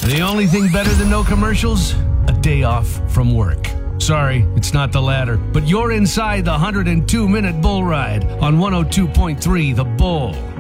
The only thing better than no commercials? A day off from work. Sorry, it's not the latter, but you're inside the 102-minute bull ride on 102.3 The Bull.